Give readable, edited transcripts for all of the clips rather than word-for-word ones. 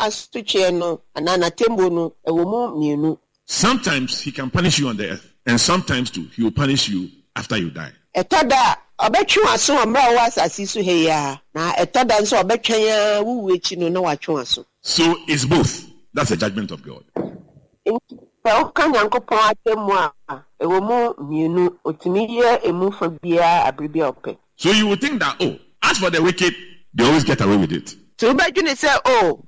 asuche no anana tembo no ewo mu mienu. Sometimes he can punish you on the earth, and sometimes too he will punish you after you die. Etoda obetwe aso omra wa asasi so he ya na etoda nso obetwe ya wuwu echi no na watwe aso. So it's both. That's the judgment of God. So you would think that, oh, as for the wicked, they always get away with it. So you say, oh,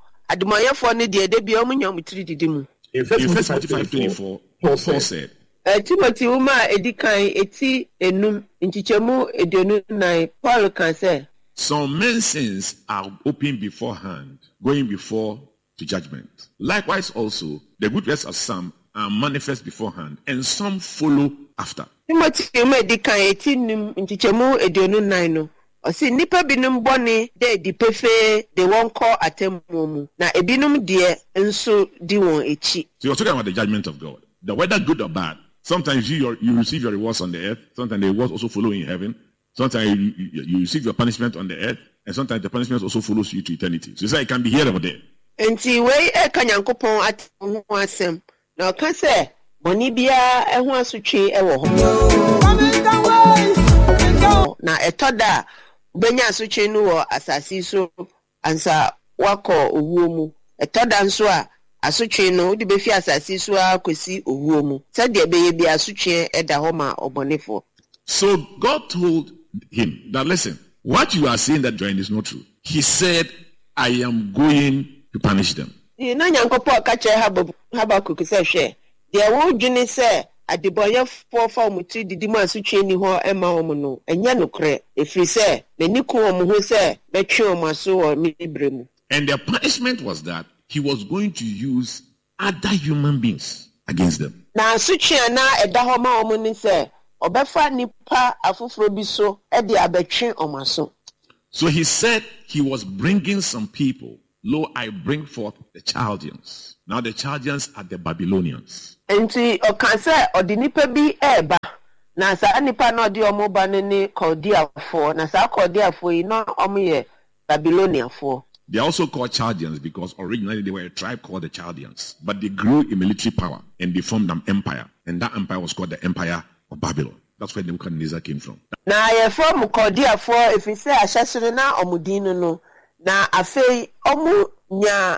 In 1 Timothy 5:24, Paul said, Timothy uma edikan eti enum nchichemu edionu nine Paul can say, some men's sins are open beforehand, going before to judgment. Likewise also, the good works of some are manifest beforehand, and some follow after. Timothy uma edikan eti enum nchichemu edionu nine no. Osi nipa binum boni de di pefe de won call atemmu na ebinum de enso di won echi. So you're talking about the judgment of God. The whether good or bad. Sometimes you receive your rewards on the earth. Sometimes the rewards also follow in heaven. Sometimes you receive your punishment on the earth, and sometimes the punishment also follows you to eternity. So it's like it can be here or there. Enti we ka Nyankopon atem ho asem. Na o ka se boni bia e ho asotwe e wo ho. Na etoda benya asotwe no wo asasi so ansa wako owuo mu. Etoda nso a asotwe no udi befi asasi so akosi owuo mu. Sade beye bi asotwe eda ho ma obonefo. So God told him that, listen, what you are saying that Join is not true. He said, I am going to punish them. Na Nyankopon ka che Habakuk se hwe. De wo dwene se adeboyefo fa omutri didimu asotwe ni ho ema wo no. Enye nokre efri se meniku wo ho se betwe o maso o mibremu. And the punishment was that he was going to use other human beings against them. Na asotwe na eda ho ma wo ni se obefa nipa afoforo bi so e de abetwe o maso. So he said he was bringing some people. Lo, I bring forth the Chaldeans. Now the Chaldeans are the Babylonians. Enti o kan se odi nipa bi eba na sa nipa no de omo ba ne Chaldeafo na sa Chaldeafo yi no omo ye Babyloniafo. They are also called Chaldeans because originally they were a tribe called the Chaldeans, but they grew in military power and they formed an empire, and that empire was called the Empire of Babylon. That's where Nebuchadnezzar came from. Na ye form Chaldeafo if you say ahyesere na omudin no na afei omu nya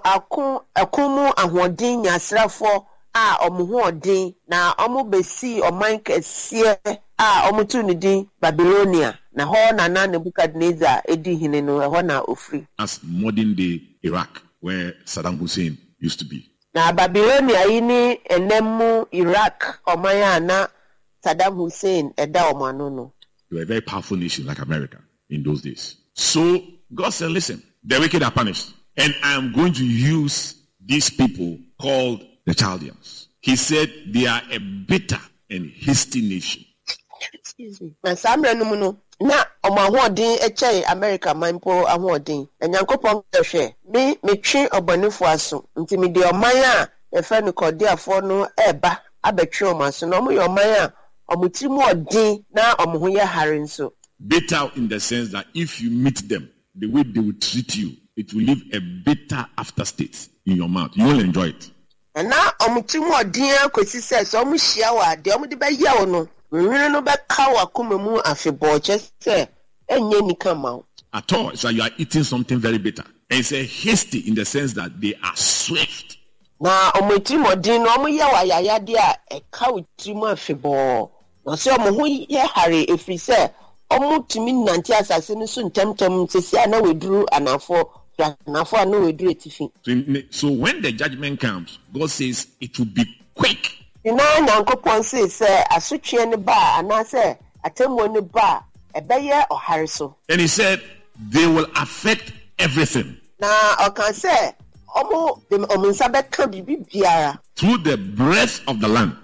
akumu ahodin nya srafo a omu hodin na omu besi oman kese a omu tunidin Babylonia na ho na Nebuchadnezzar edi hine no ho na ofri as modern day Iraq where Saddam Hussein used to be. Na Babylonia yini enemu Iraq oman na Saddam Hussein eda omano no. They were a very powerful nation like America in those days. So God said, listen, the wicked are punished, and I am going to use these people called the Chaldeans. He said they are a bitter and hasty nation. Excuse me. Na samre no mu no na omahodin eche America manpo ahodin. Enyankopon hwe me twe obonefo aso. Nti me de oman a efe no Chaldeafo no eba abetwe omaso no mo ye oman a omutimu odin na omoho ye hare nso. Bitter in the sense that if you meet them, the way they will treat you, it will leave a bitter afterstate in your mouth. You won't enjoy it. And now, Omutimodian Quisi says, Omushiawa, the Omudiba Yawno, we no back cow Kumamu Afibo, just say, and Yenny come out. At all, so you are eating something very bitter. And it's a hasty in the sense that they are swift. Now, Omutimodin, Omuyawa Yadia, a cow Timo Afibo. No, so Mohu ye Harry, if we say, Omutimi nanti asase so ntemtem sesi ana weduru anafo ana weduru etifi. So when the judgment comes, God says it will be quick. Ina Nyankopon say asotwe ne ba ana say atemmo ne ba ebeye ohare so. And he said they will affect everything. Na okan say omo nsa beka bibi biara through the breadth of the land.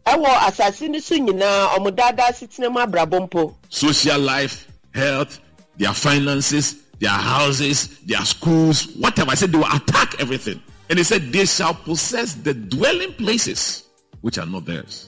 Social life, health, their finances, their houses, their schools, whatever. I said they will attack everything. And he said they shall possess the dwelling places which are not theirs.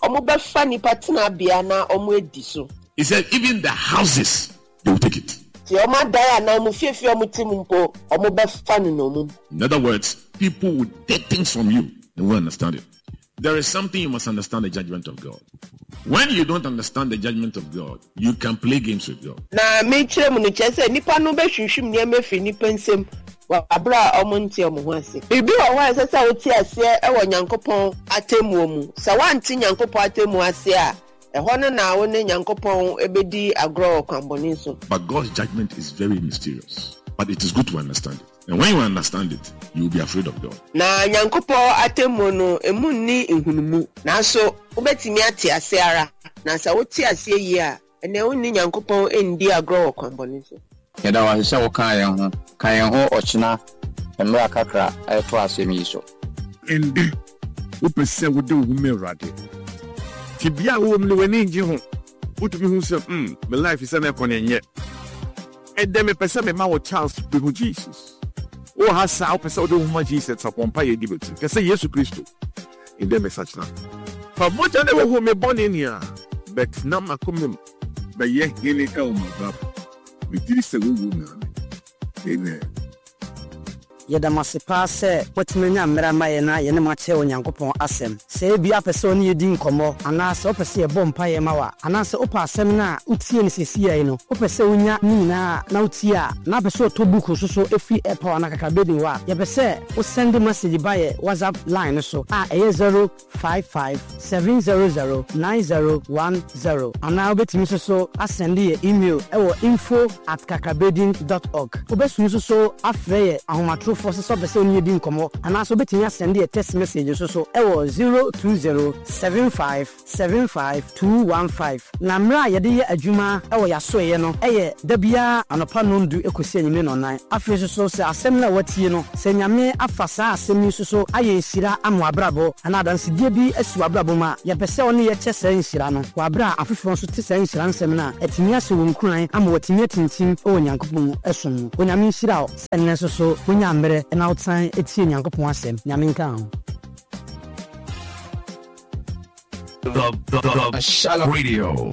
omo befa nipa tena bia na omo edi so. He said, even the houses, they will take it. Ti omo daya na omo fiefie omo timumpo, omo befa no no. In other words, people will take things from you. They won't understand it. There is something you must understand: the judgment of God. When you don't understand the judgment of God, you can play games with God. Na me kire mu no chese nipa no be hwehwim ne mefi nipa nsem wa abra omo nti omo ho ase. Bibi o wa sesa oti ase e wo Nyankopon atemu mu. Sa wa nti Nyankopon atemu ase a ehọ no na wo ne Nyankopon ebedi agro kwamboni so. But God's judgment is very mysterious. But it is good to understand it. And when you understand it, you will be afraid of God. Na Nyankopon atemu no emu ni nhunmu. Na so ubetimi ate ase ara. Na sa woti ase yi a ene woni Nyankopon endi agro kwamboni so. Yeda wa hisa wo kan ho ochina emra kakra ayeto asemi so. Ende wo pese wo de wo merade. Ti bia wo mle wani nji ho. Utumi hu se my life is an ekonenye. Ende me pese me ma wo chance be who Jesus. O ha sa wo pese wo de wo Jesus upon pa ye dibetu. Kese Yesu Kristo. Ende me such na. Fa mo jane wo me born in here. But na makomem. Be ye hini elma. Amen. Yeda masepa se wetimenya mmera maye na ye ne mache Onyankopon asem se bia pese oni yedi nkomo ana se opese ye bompa ye mawa ana se opa asem na utie ne sesiye no opese onya nyina na utie a na pese otobuku so efi epa na kakabedi wa ye pese o send message by ye WhatsApp line so a 055700910 ana obetimi so asend ye email ewo info@kakabedin.org obesu so afre ye ahomatro forces of the same year incomo and also betting send a text message so 02075752215 namra yede adwuma ewo yaso ye no eye da bia anopa no ndu ekosi anyime no nan afre so se asem na watie no se nyame afasa asem so aye nsira amo abrabo ana danse die bi asu abrabo ma ye pese one ye chese nsira no wa bra afefo so tese nsira nsem na etimi ase wo nkuran amo watimi tintim o Nyankopon esum onyame nsira o enne so onya and outside it's in Yankopon asem nyaminka the Shalom Radio.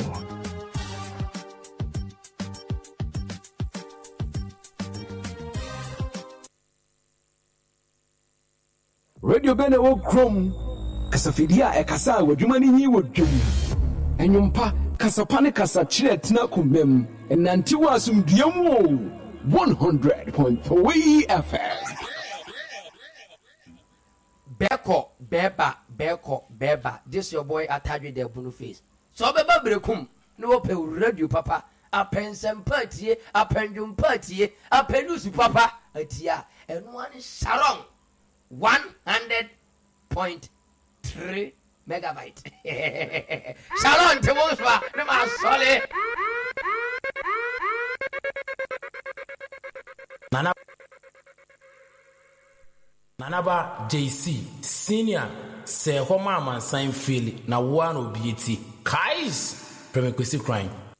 Radio Bene wo krom kasafidia ekasa wadwuma ni nyi wodwum enyumpa kasapa ne kasa kire tena komem enanti wasum duamu 100.3 FM. Beko, this your boy Atadwe de Bunu Face. So beba brekum, no pe radio papa, a pensem party, a pendum party, a penusi papa, a tia, and one Sharon 100.3 megabyte. Sharon to Moswa, Rema Solid. Nanaba JC Senior say homa man sign feel na one obieti Kais Premikwesi crime